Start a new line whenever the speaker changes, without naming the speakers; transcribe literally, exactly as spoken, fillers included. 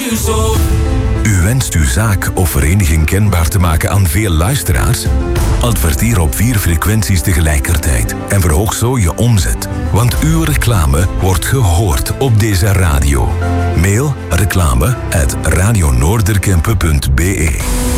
uw zo.
U wenst uw zaak of vereniging kenbaar te maken aan veel luisteraars? Adverteer op vier frequenties tegelijkertijd en verhoog zo je omzet. Want uw reclame wordt gehoord op deze radio. Mail reclame at radionoorderkempen punt be.